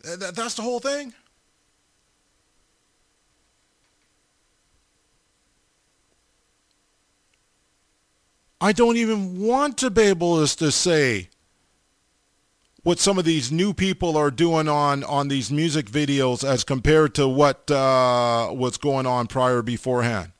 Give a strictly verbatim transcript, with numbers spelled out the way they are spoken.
Th- that's the whole thing. I don't even want to be able to say what some of these new people are doing on, on these music videos as compared to what uh, was going on prior beforehand.